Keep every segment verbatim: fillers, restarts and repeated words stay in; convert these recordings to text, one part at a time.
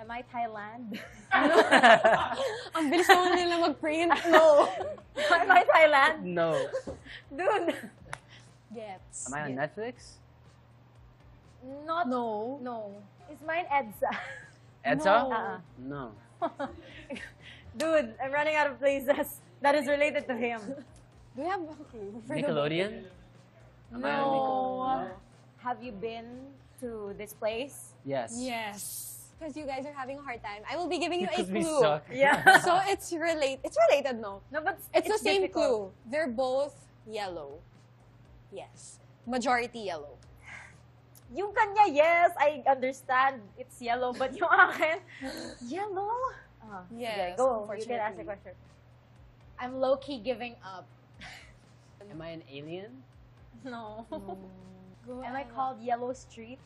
Am I Thailand? Ang bilis naman nila mag-print. No. Am I Thailand? No. Dude. Gets. Am I on Gets. Netflix? Not. No. No. Is mine Edsa? Edsa? No. Uh-uh. No. Dude, I'm running out of places that is related to him. Do you have a clue? For the- Nickelodeon? Am I on No. Nickelodeon? Have you been to this place? Yes. Yes. Because you guys are having a hard time. I will be giving you a Because we clue. suck. Yeah. So it's relate. It's related, no? No, but It's, the same difficult. clue. They're both yellow. Yes. Majority yellow. Yung kanya, yes, I understand it's yellow, but yung akin, yellow? Uh, Yes, go. You can ask the unfortunately. question. I'm low-key giving up. Am I an alien? No. Go Am I ahead. called Yellow Street?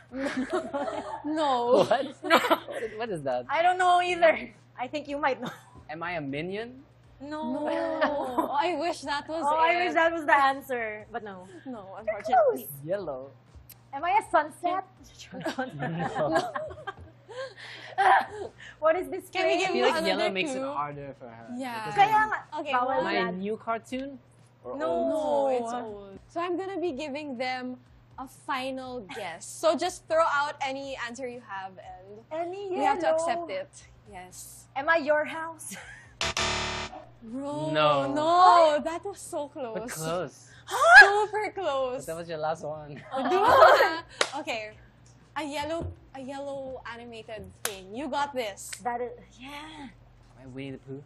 No. What? No. What is- what is that? I don't know either. I think you might know. Am I a minion? No. No. Oh, I wish that was Oh, it. I wish that was the answer, but no. No, unfortunately. Yellow. Am I a sunset? No. What is this? Can we I give game? feel like another yellow makes it clue? harder for her. Yeah. Because Kaya I'm- nga. Okay, Bawal well, Am I a yan. new cartoon? Or No. old? No, it's old. So I'm gonna be giving them a final guess. So just throw out any answer you have and Any we have to yellow. accept it. Yes. Am I your house? Bro, No. no, that was so close. But close. Super close. But that was your last one. Okay, a yellow, a yellow animated thing. You got this. That is, yeah. Am I Winnie the Pooh?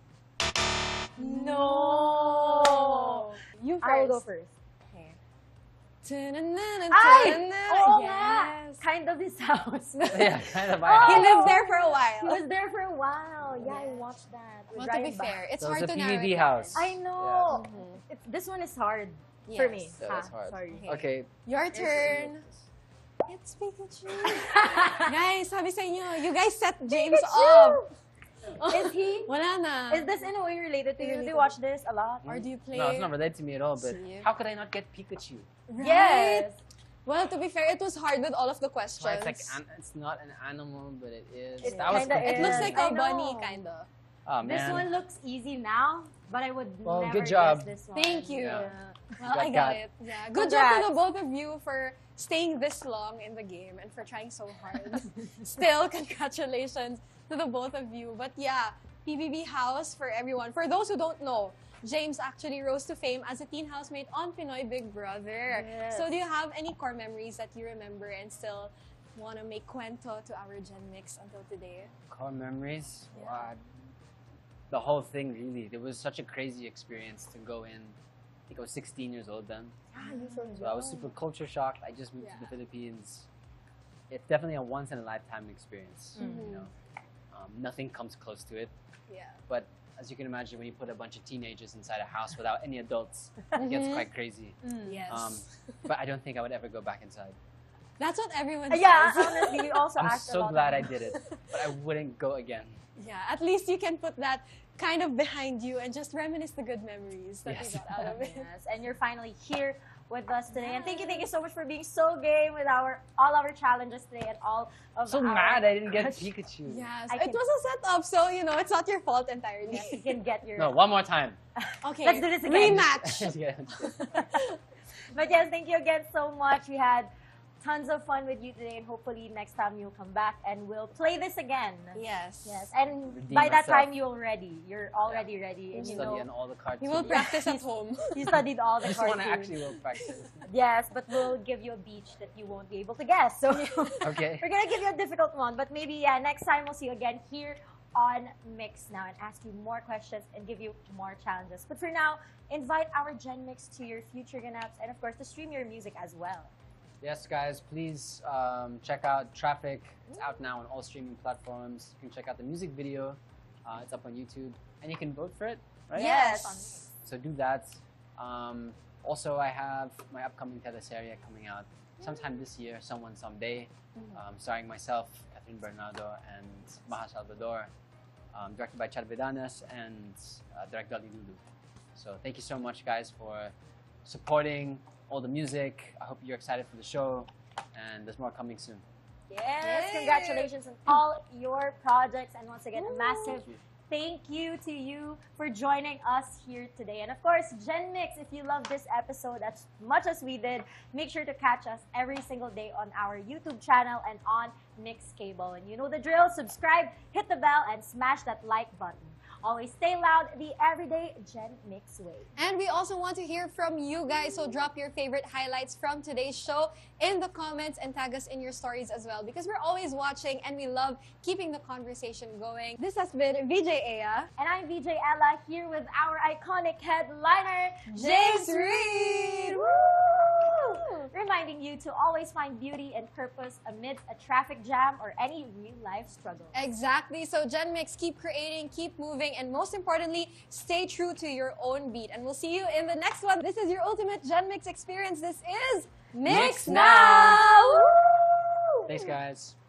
No. You first. I will go first. Okay. Ta-na-na-na, Ay! ta-na-na. Oo nga! Yes. Kind of this house. Yeah, kind of. Oh! He I lived there for a He while. was there for a while. Yeah, I watched that. We're Well, to be driving by. fair, it's So it's hard a to P narrow V B it down. house. I know. Mhm. It's, this one is hard for Yes. me. Yeah, that's Ah, hard. Sorry. Okay. Okay. Your turn. It's Pikachu. Guys, sabi sa inyo, you guys set James up. Is he? Wala na. Is this in a way related to you? Do Related. you watch this a lot? Or do you play? No, it's not related to me at all, but See? how could I not get Pikachu? Right? Yes. Well, to be fair, it was hard with all of the questions. Well, it's like an, it's not an animal, but it is. It that was kinda confusing. It looks is. like I a bunny, know. kinda. Oh man. This one looks easy now, but I would Well, never good job. guess this one. Thank you. Yeah. Well, Got I got got. it. Yeah. Good job to Congrats. the both of you for staying this long in the game and for trying so hard. Still, congratulations to the both of you. But yeah, P B B House for everyone. For those who don't know, James actually rose to fame as a teen housemate on Pinoy Big Brother. Yes. So do you have any core memories that you remember and still want to make cuento to our Gen Mix until today? Core memories. Yeah. Wow. The whole thing really. It was such a crazy experience to go in. I think I was sixteen years old then. Ah, you so So I was super culture shocked. I just moved Yeah. to the Philippines. It's definitely a once in a lifetime experience. Mhm. You know, um, nothing comes close to it. Yeah. But as you can imagine, when you put a bunch of teenagers inside a house without any adults, it gets Mhm. quite crazy. Mm. Yes. Um, but I don't think I would ever go back inside. That's what everyone Uh, Yeah, says. honestly, we also I'm asked a so lot glad of I did it, but I wouldn't go again. Yeah, at least you can put that kind of behind you and just reminisce the good memories that Yes. you got out of it. Yes, and you're finally here with us today. And thank you, thank you so much for being so game with our all our challenges today and all of So our mad I didn't get questions. Pikachu. Yes, I it can- was a setup, so you know it's not your fault entirely. Yes, you can get your No, one more time. Okay, Let's do this again. rematch. Yeah. But yes, thank you again so much. We had tons of fun with you today, and hopefully next time you'll come back and we'll play this again. Yes. Yes, and Redeem by that myself. time you're ready. You're already ready, and you Study know on all the cards. You will practice at home. you studied all I the just want to cartoons. actually go practice. Yes, but we'll give you a beach that you won't be able to guess. So Okay. we're gonna give you a difficult one, but maybe yeah, next time we'll see you again here on Mix now and ask you more questions and give you more challenges. But for now, invite our Gen Mix to your future ganaps and of course to stream your music as well. Yes, guys, please um, check out Traffic. It's out now on all streaming platforms. You can check out the music video. Uh, it's up on YouTube. And you can vote for it, right? Yes. So do that. Um, also, I have my upcoming teleserie coming out sometime this year, Someone Someday, um, starring myself, Catherine Bernardo, and Maha Salvador, um, directed by Chad Vedanas and uh, directed by Lulu. So thank you so much, guys, for supporting all the music. I hope you're excited for the show, and there's more coming soon. Yes, Yay. congratulations on all your projects. And once again, a massive Thank you. thank you to you for joining us here today. And of course, Gen Mix, if you love this episode as much as we did, make sure to catch us every single day on our YouTube channel and on Mix Cable. And you know the drill, subscribe, hit the bell, and smash that like button. Always stay loud the everyday Gen Mix way. And we also want to hear from you guys, so drop your favorite highlights from today's show in the comments and tag us in your stories as well, because we're always watching and we love keeping the conversation going. This has been V J Aya And I'm V J Ella here with our iconic headliner, James Reid. Woo! Reminding you to always find beauty and purpose amidst a traffic jam or any real-life struggle. Exactly. So Gen Mix, keep creating, keep moving, and most importantly, stay true to your own beat. And we'll see you in the next one. This is your ultimate Gen Mix experience. This is Mix, Mix Now! Now! Woo! Thanks, guys.